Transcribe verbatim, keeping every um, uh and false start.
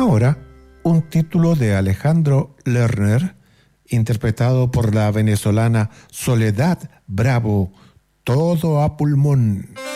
Ahora, un título de Alejandro Lerner, interpretado por la venezolana Soledad Bravo, Todo a pulmón.